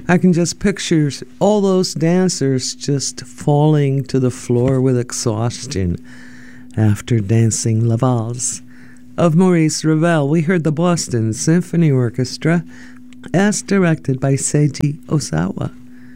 I can just picture all those dancers just falling to the floor with exhaustion after dancing La Valse of Maurice Ravel. We heard the Boston Symphony Orchestra as directed by Seiji Ozawa.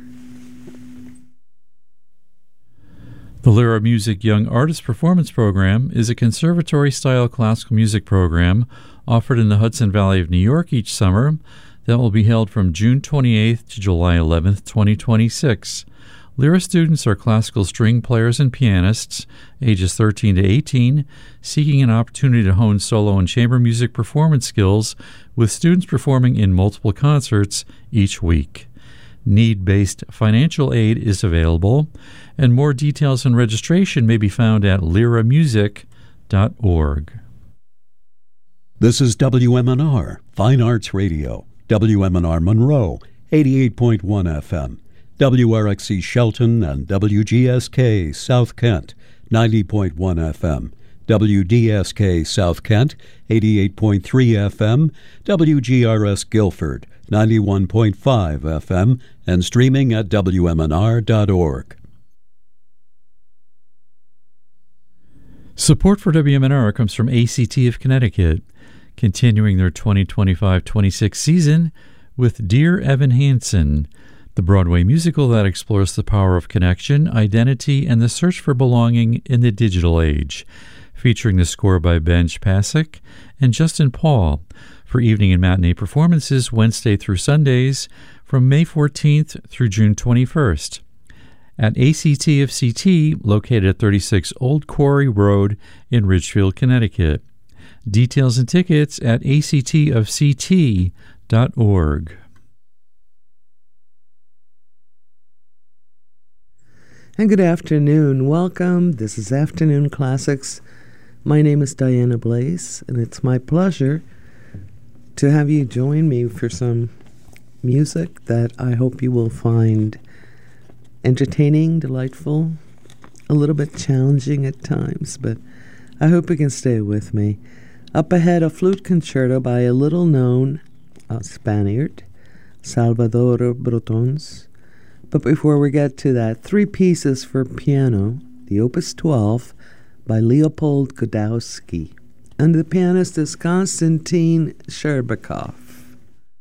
The Lyra Music Young Artist Performance Program is a conservatory-style classical music program offered in the Hudson Valley of New York each summer that will be held from June 28th to July 11th, 2026. Lyra students are classical string players and pianists, ages 13 to 18, seeking an opportunity to hone solo and chamber music performance skills, with students performing in multiple concerts each week. Need-based financial aid is available, and more details and registration may be found at lyramusic.org. This is WMNR, Fine Arts Radio, WMNR Monroe, 88.1 FM, WRXC Shelton and WGSK South Kent, 90.1 FM, WDSK South Kent, 88.3 FM, WGRS Guilford, 91.5 FM, and streaming at WMNR.org. Support for WMNR comes from ACT of Connecticut, continuing their 2025-26 season with Dear Evan Hansen, the Broadway musical that explores the power of connection, identity, and the search for belonging in the digital age, featuring the score by Benj Pasek and Justin Paul for evening and matinee performances Wednesday through Sundays from May 14th through June 21st. At ACT of CT, located at 36 Old Quarry Road in Ridgefield, Connecticut. Details and tickets at actofct.org. And good afternoon. Welcome. This is Afternoon Classics. My name is Diana Blaze, and it's my pleasure to have you join me for some music that I hope you will find entertaining, delightful, a little bit challenging at times, but I hope you can stay with me. Up ahead, a flute concerto by a little-known Spaniard, Salvador Brotons. But before we get to that, 3 pieces for piano, the Opus 12 by Leopold Godowsky. And the pianist is Konstantin Sherbakov.